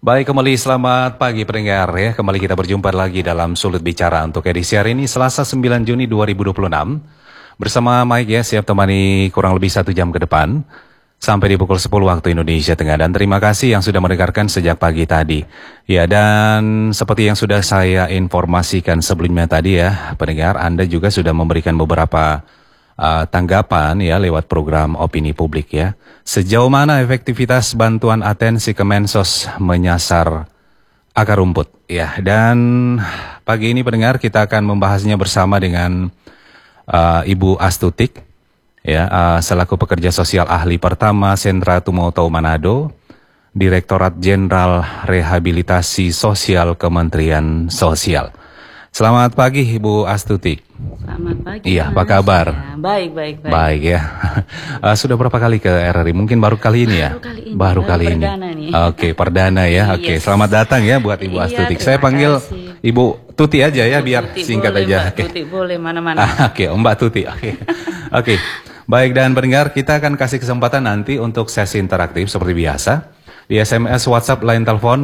Baik, kembali selamat pagi pendengar ya. Kembali kita berjumpa lagi dalam Sulut Bicara untuk edisi hari ini Selasa 9 Juni 2026. Bersama Mike ya, siap temani kurang lebih 1 jam ke depan sampai di pukul 10 waktu Indonesia Tengah. Dan terima kasih yang sudah mendengarkan sejak pagi tadi. Ya, dan seperti yang sudah saya informasikan sebelumnya tadi ya, pendengar, Anda juga sudah memberikan beberapa tanggapan ya lewat program opini publik ya. Sejauh mana efektivitas bantuan atensi Kemensos menyasar akar rumput ya. Dan pagi ini pendengar kita akan membahasnya bersama dengan Ibu Astutik ya, selaku pekerja sosial ahli pertama Sentra Tumauto Manado, Direktorat Jenderal Rehabilitasi Sosial Kementerian Sosial. Selamat pagi Ibu Astuti. Selamat pagi. Iya, apa kabar? Ya, baik. Baik ya. Sudah berapa kali ke RRI? Mungkin baru kali ini ya? Baru kali ini. Perdana nih. Oke, perdana ya. Oke, selamat datang ya buat Ibu Astuti. Saya panggil Ibu Tuti aja ya, biar Tuti singkat boleh, aja. Mbak Tuti boleh mana-mana. Oke, Mbak Tuti. Oke. Baik, dan pendengar, kita akan kasih kesempatan nanti untuk sesi interaktif seperti biasa. Di SMS, WhatsApp, line telepon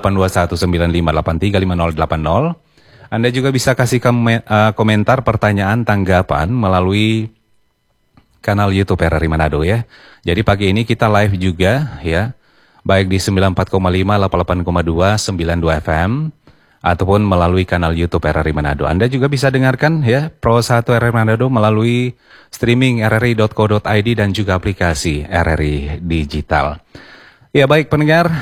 082195835080. Anda juga bisa kasih komentar, pertanyaan, tanggapan melalui kanal YouTube RRI Manado ya. Jadi pagi ini kita live juga ya, baik di 94,5, 88,2, 92 FM, ataupun melalui kanal YouTube RRI Manado. Anda juga bisa dengarkan ya Pro 1 RRI Manado melalui streaming rri.co.id dan juga aplikasi RRI Digital. Ya baik pendengar,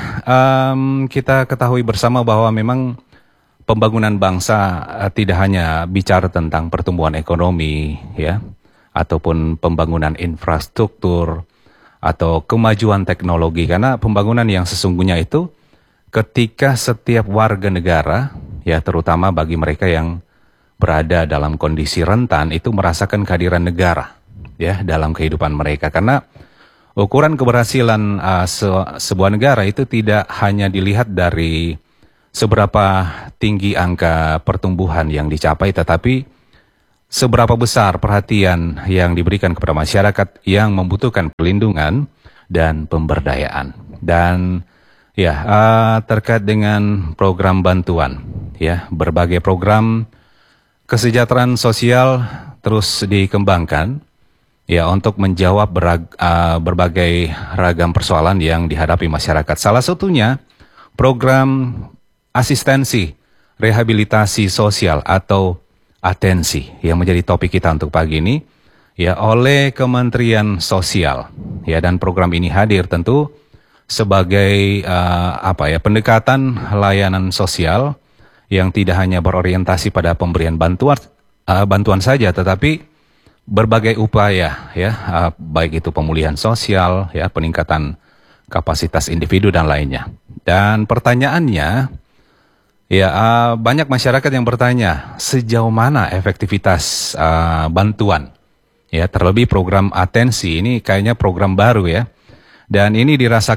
kita ketahui bersama bahwa memang pembangunan bangsa tidak hanya bicara tentang pertumbuhan ekonomi ya, ataupun pembangunan infrastruktur atau kemajuan teknologi, karena pembangunan yang sesungguhnya itu ketika setiap warga negara ya, terutama bagi mereka yang berada dalam kondisi rentan itu merasakan kehadiran negara ya dalam kehidupan mereka. Karena ukuran keberhasilan sebuah negara itu tidak hanya dilihat dari seberapa tinggi angka pertumbuhan yang dicapai, tetapi seberapa besar perhatian yang diberikan kepada masyarakat yang membutuhkan perlindungan dan pemberdayaan. Dan ya, terkait dengan program bantuan ya, berbagai program kesejahteraan sosial terus dikembangkan ya untuk menjawab berbagai ragam persoalan yang dihadapi masyarakat. Salah satunya program asistensi rehabilitasi sosial atau atensi yang menjadi topik kita untuk pagi ini ya oleh Kementerian Sosial ya. Dan program ini hadir tentu sebagai pendekatan layanan sosial yang tidak hanya berorientasi pada pemberian bantuan saja, tetapi berbagai upaya ya, baik itu pemulihan sosial ya, peningkatan kapasitas individu dan lainnya. Dan pertanyaannya ya, banyak masyarakat yang bertanya sejauh mana efektivitas bantuan ya, terlebih program atensi ini kayaknya program baru ya. Dan ini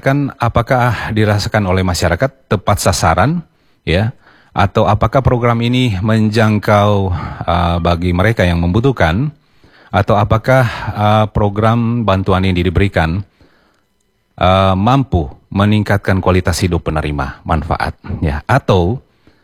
apakah dirasakan oleh masyarakat tepat sasaran ya, atau apakah program ini menjangkau bagi mereka yang membutuhkan, atau apakah program bantuan ini diberikan mampu meningkatkan kualitas hidup penerima manfaat ya, atau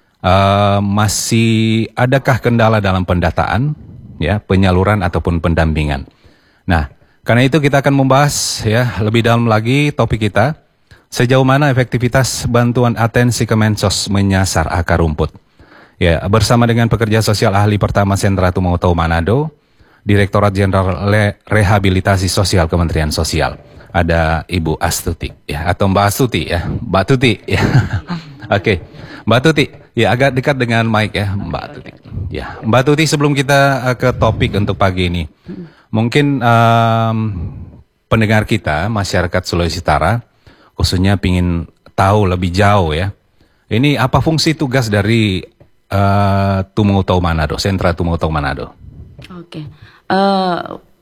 masih adakah kendala dalam pendataan ya, penyaluran ataupun pendampingan. Nah, karena itu kita akan membahas ya lebih dalam lagi topik kita, sejauh mana efektivitas bantuan atensi Kemensos menyasar akar rumput. Ya, bersama dengan pekerja sosial ahli pertama Sentra Tumauto Manado, Direktorat Jenderal Rehabilitasi Sosial Kementerian Sosial. Ada Ibu Astuti ya, atau Mbak Astuti ya, Mbak Tuti ya. Oke, Mbak Tuti ya, agak dekat dengan mic ya Mbak Tuti. Ya, Mbak Tuti, sebelum kita ke topik untuk pagi ini, mungkin pendengar kita masyarakat Sulawesi Utara khususnya ingin tahu lebih jauh ya, ini apa fungsi tugas dari Tumauto Manado, Sentra Tumauto Manado? Oke.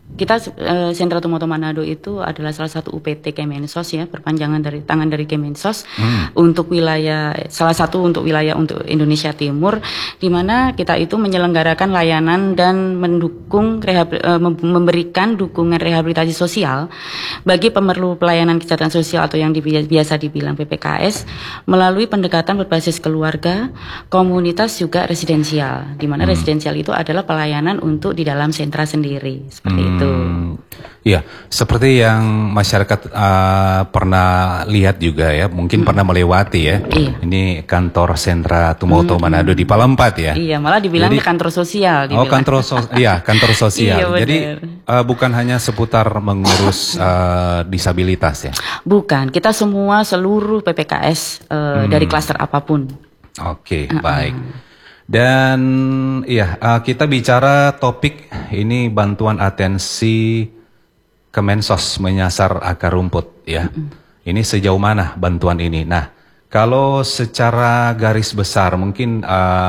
kita Sentra Tumoto Manado itu adalah salah satu UPT Kemensos ya, perpanjangan dari tangan dari Kemensos untuk wilayah, salah satu untuk wilayah untuk Indonesia Timur, di mana kita itu menyelenggarakan layanan dan mendukung memberikan dukungan rehabilitasi sosial bagi pemerlu pelayanan kesehatan sosial atau yang biasa dibilang PPKS melalui pendekatan berbasis keluarga, komunitas juga residensial, di mana residensial itu adalah pelayanan untuk di dalam sentra sendiri, seperti itu. Iya, seperti yang masyarakat pernah lihat juga ya, mungkin pernah melewati ya. Iya. Ini kantor Sentra Tumoto Manado di Palempat ya. Iya, malah dibilang kantor sosial. Oh, kantor sosial. Iya, jadi bukan hanya seputar mengurus disabilitas ya. Bukan, kita semua seluruh PPKS dari klaster apapun. Oke, baik. Dan ya, kita bicara topik ini bantuan atensi Kemensos menyasar akar rumput ya. Ini sejauh mana bantuan ini? Nah, kalau secara garis besar mungkin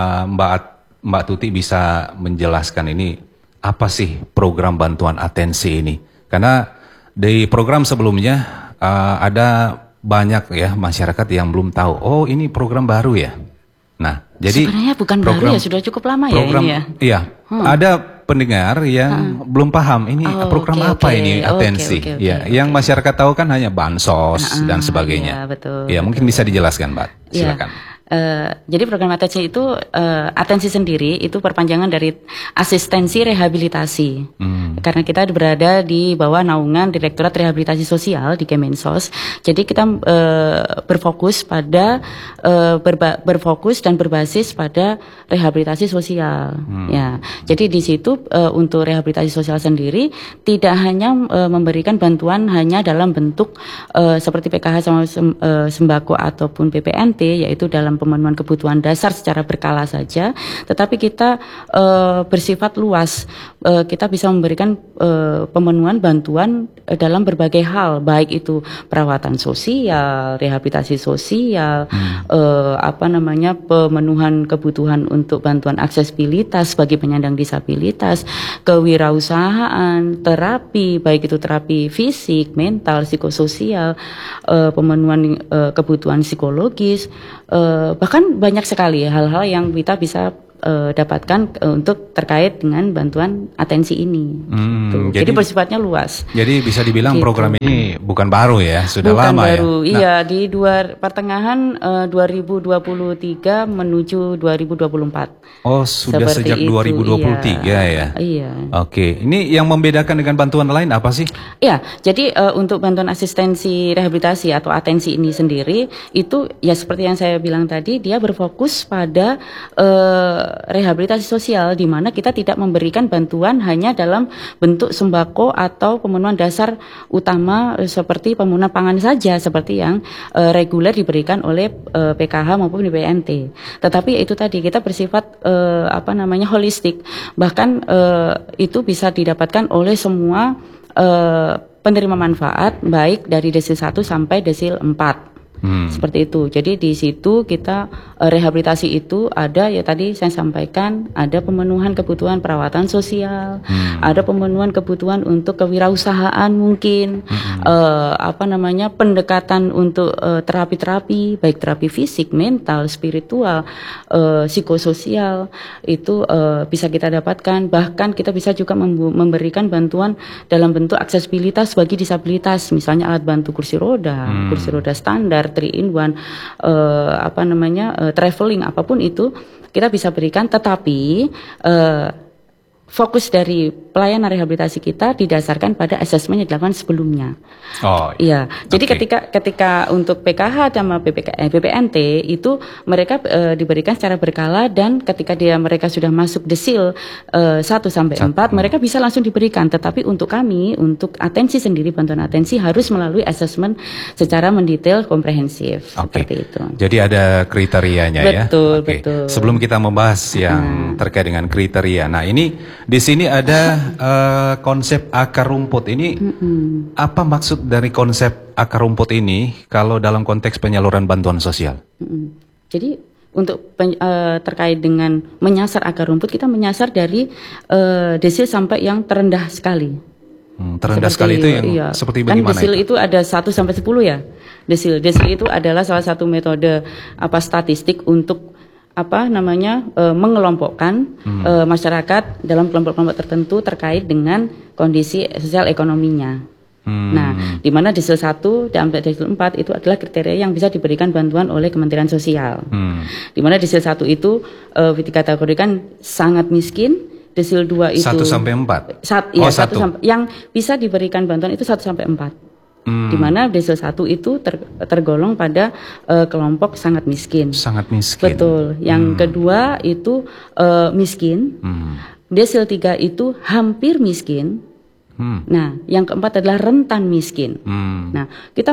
Mbak Tuti bisa menjelaskan ini apa sih program bantuan atensi ini? Karena di program sebelumnya ada banyak ya masyarakat yang belum tahu. Oh, ini program baru ya. Nah, jadi sebenarnya bukan baru ya, sudah cukup lama program, ya ini ya. Iya, ada pendengar yang belum paham ini program apa ini atensi. Ya, yang masyarakat tahu kan hanya bansos dan sebagainya. Iya, betul. Ya, mungkin bisa dijelaskan, Mbak. Silakan. Jadi program atensi itu atensi sendiri itu perpanjangan dari asistensi rehabilitasi. Karena kita berada di bawah naungan Direktorat Rehabilitasi Sosial di Kemensos. Jadi kita berfokus pada berfokus dan berbasis pada rehabilitasi sosial. Ya. Jadi di situ untuk rehabilitasi sosial sendiri tidak hanya memberikan bantuan hanya dalam bentuk seperti PKH sama sembako ataupun PPNT, yaitu dalam pemenuhan kebutuhan dasar secara berkala saja, tetapi kita bersifat luas. Kita bisa memberikan pemenuhan bantuan dalam berbagai hal, baik itu perawatan sosial, rehabilitasi sosial, pemenuhan kebutuhan untuk bantuan aksesibilitas bagi penyandang disabilitas, kewirausahaan, terapi, baik itu terapi fisik, mental, psikososial, pemenuhan kebutuhan psikologis, bahkan banyak sekali hal-hal yang kita bisa dapatkan untuk terkait dengan bantuan atensi ini. Jadi bersifatnya luas. Jadi bisa dibilang program ini bukan baru ya, sudah bukan lama baru, ya. Iya, di pertengahan 2023 menuju 2024. Oh, sudah seperti sejak itu, 2023 ya. Iya. Oke, ini yang membedakan dengan bantuan lain apa sih? Iya, jadi untuk bantuan asistensi rehabilitasi atau atensi ini sendiri itu ya seperti yang saya bilang tadi, dia berfokus pada rehabilitasi sosial, di mana kita tidak memberikan bantuan hanya dalam bentuk sembako atau pemenuhan dasar utama seperti pemenuhan pangan saja, seperti yang reguler diberikan oleh PKH maupun PPNT. Tetapi itu tadi kita bersifat holistik, bahkan itu bisa didapatkan oleh semua penerima manfaat, baik dari desil 1 sampai desil 4. Seperti itu. Jadi di situ kita rehabilitasi itu ada ya tadi saya sampaikan, ada pemenuhan kebutuhan perawatan sosial, ada pemenuhan kebutuhan untuk kewirausahaan mungkin, pendekatan untuk terapi-terapi, baik terapi fisik, mental, spiritual, psikososial itu bisa kita dapatkan. Bahkan kita bisa juga memberikan bantuan dalam bentuk aksesibilitas bagi disabilitas, misalnya alat bantu kursi roda standar, 3-in-1, traveling, apapun itu kita bisa berikan, tetapi fokus dari pelayanan rehabilitasi kita didasarkan pada asesmen yang dilakukan sebelumnya. Oh iya. Jadi ketika untuk PKH sama PPNT itu mereka diberikan secara berkala, dan ketika mereka sudah masuk desil 1 sampai 4 mereka bisa langsung diberikan. Tetapi untuk kami, untuk atensi sendiri, bantuan atensi harus melalui asesmen secara mendetail komprehensif. Seperti itu. Jadi ada kriterianya ya. Betul. Sebelum kita membahas yang terkait dengan kriteria. Nah, ini di sini ada konsep akar rumput ini. Apa maksud dari konsep akar rumput ini kalau dalam konteks penyaluran bantuan sosial? Jadi untuk terkait dengan menyasar akar rumput, kita menyasar dari desil sampai yang terendah sekali. Terendah sekali itu yang iya. seperti Kan bagaimana desil itu ada 1 sampai 10 ya. Desil itu adalah salah satu metode statistik untuk mengelompokkan masyarakat dalam kelompok-kelompok tertentu terkait dengan kondisi sosial ekonominya. Nah, di mana desil 1 sampai desil 4 itu adalah kriteria yang bisa diberikan bantuan oleh Kementerian Sosial. Di mana desil 1 itu dikategorikan sangat miskin. Desil 2 itu 1 sampai 4. 1 sampai yang bisa diberikan bantuan itu 1 sampai 4. Di mana desil 1 itu tergolong pada kelompok sangat miskin. Sangat miskin. Betul. Yang kedua itu miskin. Desil 3 itu hampir miskin. Nah, yang keempat adalah rentan miskin. Nah, kita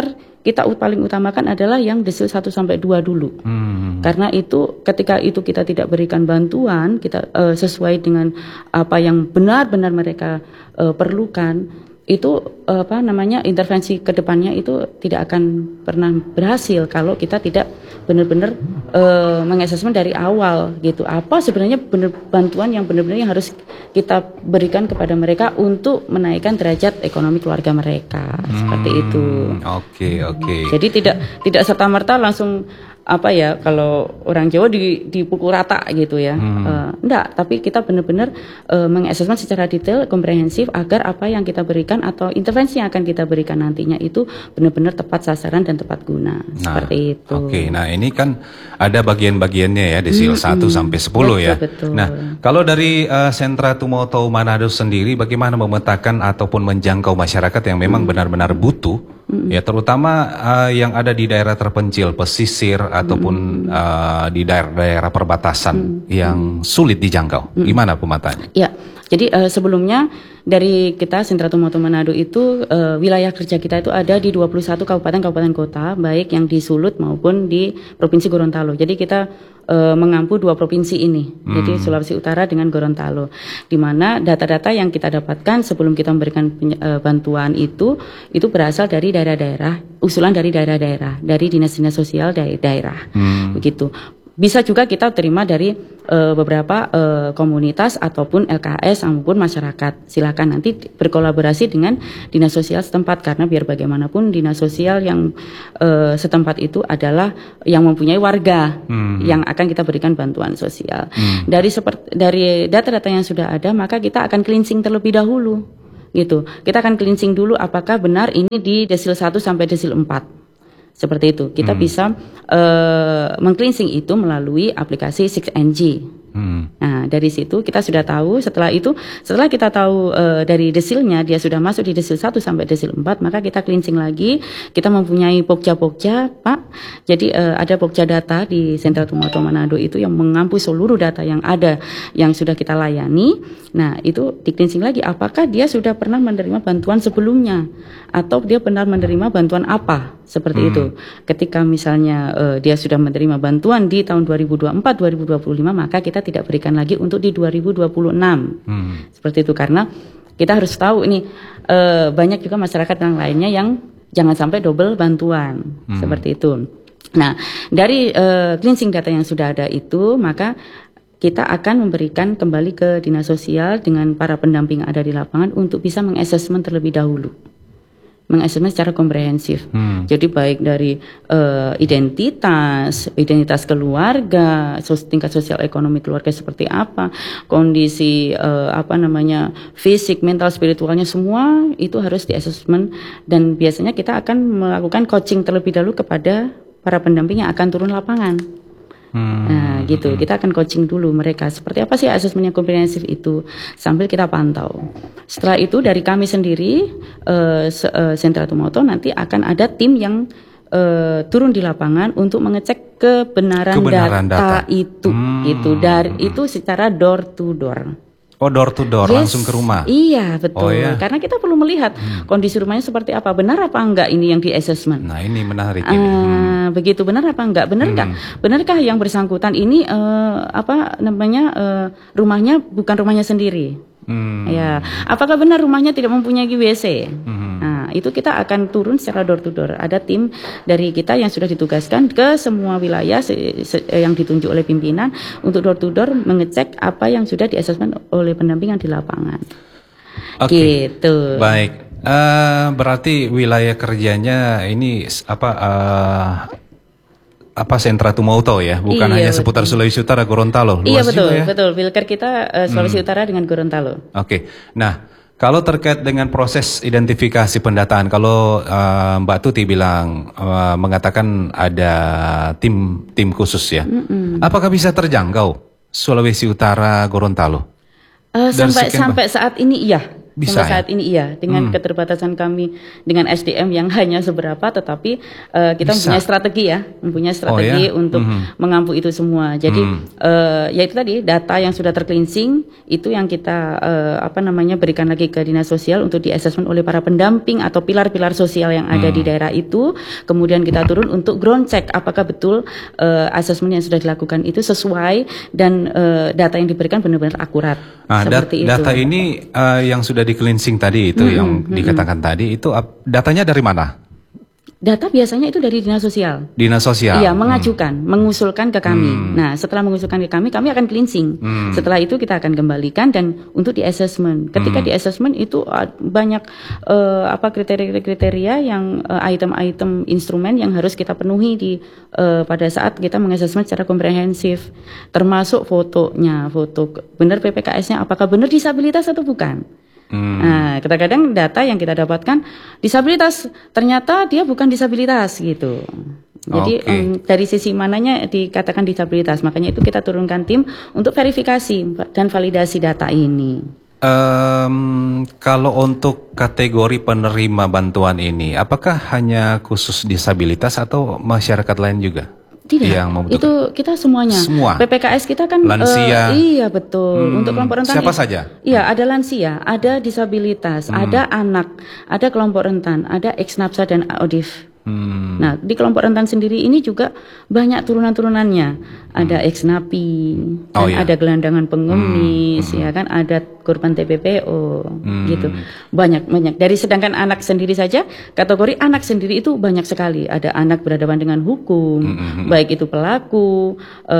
paling utamakan adalah yang desil 1 sampai 2 dulu. Karena itu ketika itu kita tidak berikan bantuan, kita sesuai dengan apa yang benar-benar mereka perlukan, itu intervensi ke depannya itu tidak akan pernah berhasil kalau kita tidak benar-benar mengasesmen dari awal gitu. Apa sebenarnya bantuan yang benar-benar yang harus kita berikan kepada mereka untuk menaikkan derajat ekonomi keluarga mereka. Seperti itu. Oke. Jadi tidak serta-merta langsung kalau orang Jawa dipukul rata gitu ya. Enggak, tapi kita benar-benar mengasesmen secara detail, komprehensif agar apa yang kita berikan atau intervensi yang akan kita berikan nantinya itu benar-benar tepat sasaran dan tepat guna. Seperti itu. Oke, nah ini kan ada bagian-bagiannya ya, desil 1 sampai 10 ya. Betul. Nah, kalau dari Sentra Tumoto Manado sendiri bagaimana memetakan ataupun menjangkau masyarakat yang memang benar-benar butuh, ya terutama yang ada di daerah terpencil, pesisir ataupun di daerah-daerah perbatasan yang sulit dijangkau. Gimana pemetaannya? Ya, jadi sebelumnya dari kita Sentra Tumoto Manado itu wilayah kerja kita itu ada di 21 kabupaten kota, baik yang di Sulut maupun di Provinsi Gorontalo. Jadi kita mengampu 2 provinsi ini, jadi Sulawesi Utara dengan Gorontalo, di mana data-data yang kita dapatkan sebelum kita memberikan bantuan itu berasal dari daerah-daerah, usulan dari daerah-daerah, dari dinas-dinas sosial daerah, begitu. Bisa juga kita terima dari beberapa komunitas ataupun LKS maupun masyarakat. Silakan nanti berkolaborasi dengan dinas sosial setempat, karena biar bagaimanapun dinas sosial yang setempat itu adalah yang mempunyai warga yang akan kita berikan bantuan sosial. Dari data-data yang sudah ada, maka kita akan cleansing terlebih dahulu. Gitu. Kita akan cleansing dulu apakah benar ini di desil 1 sampai desil 4. Seperti itu, kita bisa meng-cleansing itu melalui aplikasi 6NG. Nah, dari situ kita sudah tahu, setelah kita tahu dari desilnya dia sudah masuk di desil 1 sampai desil 4, maka kita cleansing lagi, kita mempunyai pokja-pokja, Pak. Jadi ada pokja data di Sentra Tumoto Manado itu yang mengampu seluruh data yang ada yang sudah kita layani. Nah, itu di cleansing lagi apakah dia sudah pernah menerima bantuan sebelumnya atau dia benar menerima bantuan apa, seperti itu. Ketika misalnya dia sudah menerima bantuan di tahun 2024, 2025, maka kita tidak berikan lagi untuk di 2026. Seperti itu, karena kita harus tahu ini banyak juga masyarakat yang lainnya yang jangan sampai double bantuan. Seperti itu. Nah, dari cleansing data yang sudah ada itu, maka kita akan memberikan kembali ke dinas sosial dengan para pendamping yang ada di lapangan untuk bisa mengassessment terlebih dahulu. Mengassessment secara komprehensif. Jadi baik dari identitas keluarga, tingkat sosial ekonomi keluarga seperti apa, kondisi fisik, mental, spiritualnya, semua itu harus diassessment, dan biasanya kita akan melakukan coaching terlebih dahulu kepada para pendamping yang akan turun lapangan. Nah, gitu. Kita akan coaching dulu mereka. Seperti apa sih asesmen yang komprehensif itu, sambil kita pantau. Setelah itu dari kami sendiri, Sentra Tumoto nanti akan ada tim yang turun di lapangan untuk mengecek kebenaran data itu. Itu secara door to door. Oh, door to door, langsung ke rumah. Iya, betul. Karena kita perlu melihat kondisi rumahnya seperti apa, benar apa enggak ini yang di assessment. Nah, ini menarik ini. Begitu, benar apa enggak? Benarkah yang bersangkutan ini rumahnya bukan rumahnya sendiri? Ya, apakah benar rumahnya tidak mempunyai WC? Nah, itu kita akan turun secara door to door. Ada tim dari kita yang sudah ditugaskan ke semua wilayah yang ditunjuk oleh pimpinan untuk door to door mengecek apa yang sudah diasesmen oleh pendampingan di lapangan. Oke. Gitu. Baik. Berarti wilayah kerjanya ini apa sentra Tumauto ya, bukan Iya, hanya seputar betul. Sulawesi Utara, Gorontalo. Iya, Luas betul, juga ya. betul. Wilker kita Sulawesi Utara dengan Gorontalo. Oke. Nah, kalau terkait dengan proses identifikasi pendataan, kalau Mbak Tuti bilang mengatakan ada tim khusus ya, apakah bisa terjangkau Sulawesi Utara, Gorontalo? Sampai saat ini iya. Bisa, Sampai saat ini iya, dengan keterbatasan kami dengan SDM yang hanya seberapa, tetapi kita Bisa. mempunyai strategi untuk mengampu itu semua. Jadi ya itu tadi data yang sudah tercleansing itu yang kita berikan lagi ke dinas sosial untuk di assessment oleh para pendamping atau pilar-pilar sosial yang ada di daerah itu. Kemudian kita turun untuk ground check apakah betul assessment yang sudah dilakukan itu sesuai dan data yang diberikan benar-benar akurat. Nah, Seperti itu. data ini yang sudah di cleansing tadi itu yang dikatakan tadi itu datanya dari mana? Data biasanya itu dari dinas sosial. Dinas sosial. Iya, mengusulkan ke kami. Nah, setelah mengusulkan ke kami akan cleansing. Setelah itu kita akan kembalikan dan untuk di assessment. Ketika di assessment itu banyak kriteria-kriteria yang item-item instrumen yang harus kita penuhi pada saat kita mengassessment secara komprehensif, termasuk fotonya, foto benar PPKS-nya apakah benar disabilitas atau bukan. Nah, kadang-kadang data yang kita dapatkan disabilitas, ternyata dia bukan disabilitas gitu. Jadi dari sisi mananya dikatakan disabilitas, makanya itu kita turunkan tim untuk verifikasi dan validasi data ini. Kalau untuk kategori penerima bantuan ini, apakah hanya khusus disabilitas atau masyarakat lain juga? Tidak, yang itu kita semuanya. Semua. PPKS kita kan lansia. Iya betul. Untuk kelompok rentan. Siapa saja? Iya, ada lansia, ada disabilitas, ada anak, ada kelompok rentan, ada ex-NAPSA dan ODIF. Nah, di kelompok rentan sendiri ini juga banyak turunan-turunannya. Ada ex-NAPI, ada gelandangan pengemis, ya kan, ada korban TPPO, gitu. Banyak. Sedangkan anak sendiri saja, kategori anak sendiri itu banyak sekali. Ada anak berhadapan dengan hukum, baik itu pelaku,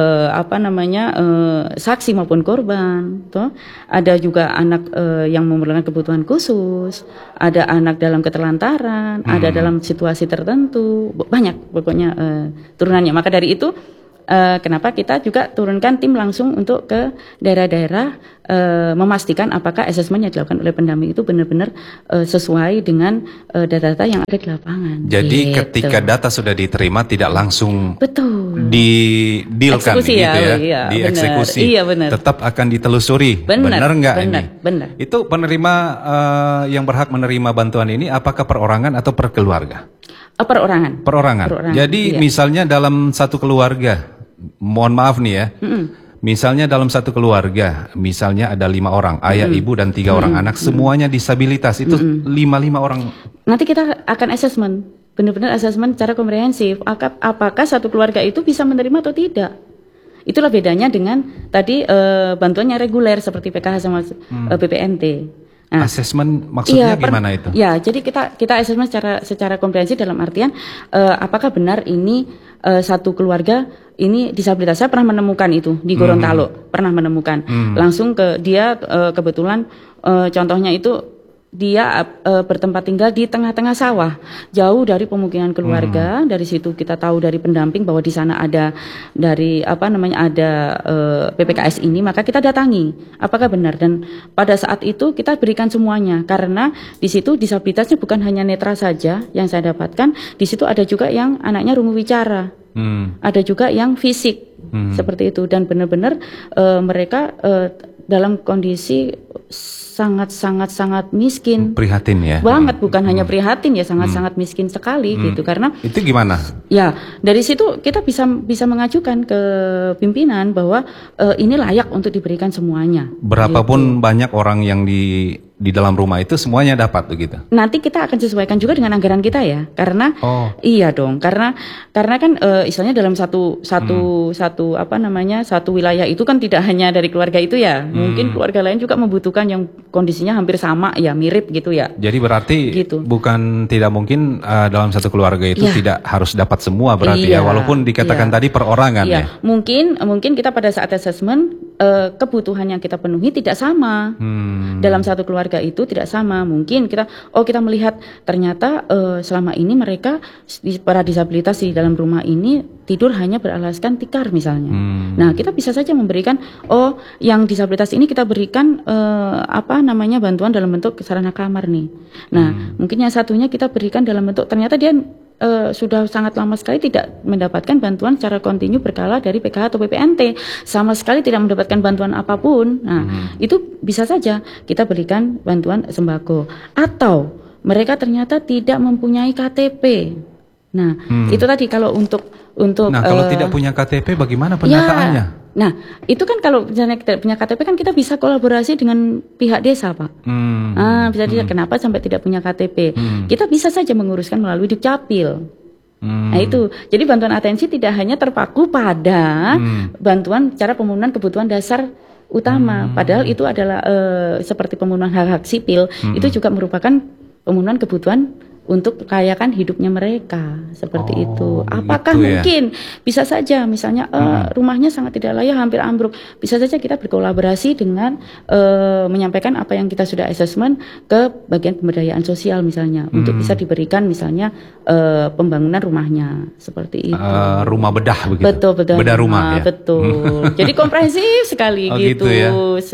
saksi maupun korban. Toh. Ada juga anak yang memerlukan kebutuhan khusus, ada anak dalam keterlantaran, ada dalam situasi tertentu, banyak pokoknya turunannya. Maka dari itu kenapa kita juga turunkan tim langsung untuk ke daerah-daerah memastikan apakah asesmen yang dilakukan oleh pendamping itu benar-benar sesuai dengan data-data yang ada di lapangan. Jadi ketika data sudah diterima tidak langsung eksekusi gitu ya, iya, dieksekusi. Iya, benar. Tetap akan ditelusuri. Benar nggak ini? Benar. Itu penerima yang berhak menerima bantuan ini apakah perorangan atau per keluarga? Perorangan. Jadi misalnya dalam satu keluarga, mohon maaf nih ya, misalnya dalam satu keluarga, misalnya ada 5 orang, ayah, ibu dan 3 orang anak, semuanya disabilitas, itu 5 orang. Nanti kita akan assessment, benar-benar assessment secara komprehensif, apakah satu keluarga itu bisa menerima atau tidak. Itulah bedanya dengan tadi bantuannya reguler seperti PKH sama BPNT. Nah, asesmen maksudnya gimana itu? Ya, jadi kita asesmen secara komprehensif dalam artian apakah benar ini satu keluarga ini disabilitas. Saya pernah menemukan itu di Gorontalo, pernah menemukan langsung ke dia kebetulan contohnya itu dia bertempat tinggal di tengah-tengah sawah, jauh dari pemukiman keluarga. Dari situ kita tahu dari pendamping bahwa di sana ada dari PPKS ini, maka kita datangi apakah benar, dan pada saat itu kita berikan semuanya karena di situ disabilitasnya bukan hanya netra saja yang saya dapatkan, di situ ada juga yang anaknya rungu wicara, ada juga yang fisik seperti itu, dan benar-benar mereka dalam kondisi sangat miskin. Prihatin ya. Banget, bukan hanya prihatin ya, sangat miskin sekali gitu. Karena itu gimana? Ya, dari situ kita bisa mengajukan ke pimpinan bahwa ini layak untuk diberikan semuanya. Berapapun banyak orang yang di dalam rumah itu semuanya dapat begitu. Nanti kita akan sesuaikan juga dengan anggaran kita ya. Karena iya dong, karena kan istilahnya dalam satu wilayah itu kan tidak hanya dari keluarga itu ya. Mungkin keluarga lain juga membutuhkan yang kondisinya hampir sama ya, mirip gitu ya. Jadi berarti bukan tidak mungkin dalam satu keluarga itu tidak harus dapat semua berarti ya, walaupun dikatakan tadi perorangan ya. Mungkin kita pada saat assessment kebutuhan yang kita penuhi tidak sama. Dalam satu keluarga itu tidak sama. Mungkin kita melihat ternyata selama ini mereka para disabilitas di dalam rumah ini tidur hanya beralaskan tikar misalnya. Nah, kita bisa saja memberikan yang disabilitas ini kita berikan bantuan dalam bentuk sarana kamar nih. Nah, mungkin yang satunya kita berikan dalam bentuk ternyata dia sudah sangat lama sekali tidak mendapatkan bantuan secara kontinu berkala dari PKH atau PPNT, sama sekali tidak mendapatkan bantuan apapun. Nah, itu bisa saja kita berikan bantuan sembako. Atau mereka ternyata tidak mempunyai KTP. Nah, itu tadi kalau untuk kalau tidak punya KTP bagaimana penyataannya? Nah, itu kan kalau misalnya tidak punya KTP kan kita bisa kolaborasi dengan pihak desa, Pak. Bisa dia kenapa sampai tidak punya KTP? Kita bisa saja menguruskan melalui Dukcapil. Nah itu, jadi bantuan atensi tidak hanya terpaku pada bantuan cara pemenuhan kebutuhan dasar utama. Padahal itu adalah seperti pemenuhan hak-hak sipil, itu juga merupakan pemenuhan kebutuhan untuk kelayakan hidupnya mereka seperti itu. Apakah mungkin bisa saja misalnya rumahnya sangat tidak layak, hampir ambruk, bisa saja kita berkolaborasi dengan menyampaikan apa yang kita sudah assessment ke bagian pemberdayaan sosial misalnya untuk bisa diberikan misalnya pembangunan rumahnya seperti itu. Rumah bedah begitu. Betul, bedah rumah ya. Betul. Jadi komprehensif sekali gitu. Ya?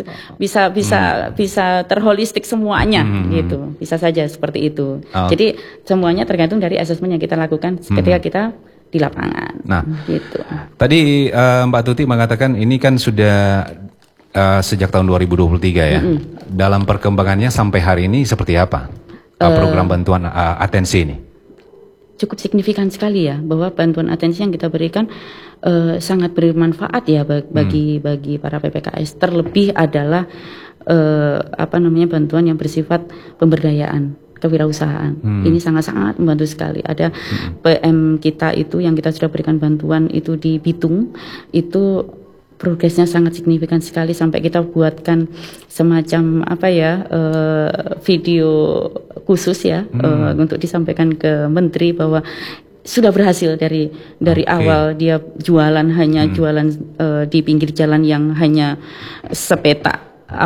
Bisa terholistik semuanya gitu. Bisa saja seperti itu. Jadi semuanya tergantung dari asesmen yang kita lakukan ketika kita di lapangan. Nah, gitu. Tadi Mbak Tuti mengatakan ini kan sudah sejak tahun 2023 ya. Dalam perkembangannya sampai hari ini seperti apa program bantuan atensi ini? Cukup signifikan sekali ya bahwa bantuan atensi yang kita berikan sangat bermanfaat ya bagi para PPKS. Terlebih adalah bantuan yang bersifat pemberdayaan kewirausahaan. Ini sangat-sangat membantu sekali. Ada PM kita itu yang kita sudah berikan bantuan itu di Bitung, itu progresnya sangat signifikan sekali sampai kita buatkan semacam video khusus ya untuk disampaikan ke Menteri bahwa sudah berhasil dari awal dia jualan jualan di pinggir jalan yang hanya sepetak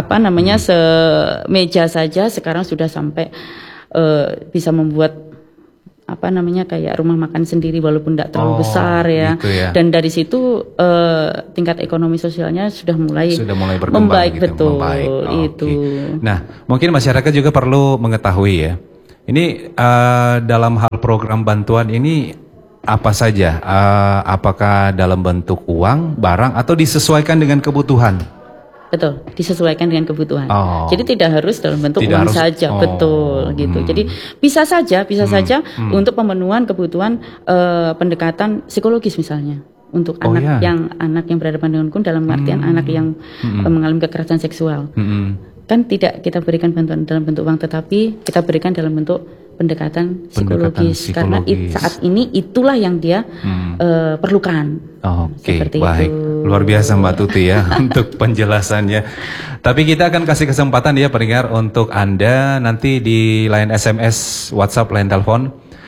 semeja saja, sekarang sudah sampai bisa membuat kayak rumah makan sendiri walaupun tidak terlalu besar ya. Gitu ya. Dan dari situ tingkat ekonomi sosialnya sudah mulai membaik gitu. Betul itu. Nah, mungkin masyarakat juga perlu mengetahui ya. Ini dalam hal program bantuan ini apa saja? Apakah dalam bentuk uang, barang atau disesuaikan dengan kebutuhan? Betul, disesuaikan dengan kebutuhan. Jadi tidak harus dalam bentuk uang saja, betul gitu. Jadi bisa saja untuk pemenuhan kebutuhan pendekatan psikologis misalnya untuk anak yang berhadapan dengan hukum dalam artian anak yang mengalami kekerasan seksual. Kan tidak kita berikan bantuan dalam bentuk uang, tetapi kita berikan dalam bentuk pendekatan psikologis. Karena saat ini itulah yang dia perlukan. Oke, baik. Luar biasa Mbak Tuti ya untuk penjelasannya. Tapi kita akan kasih kesempatan ya pendengar untuk Anda nanti di line SMS, WhatsApp, line telepon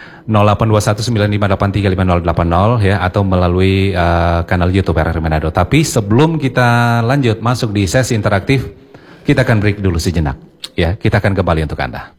082195835080 ya, atau melalui kanal YouTube RRI Manado. Tapi sebelum kita lanjut masuk di sesi interaktif, kita akan break dulu sejenak. Ya, kita akan kembali untuk Anda.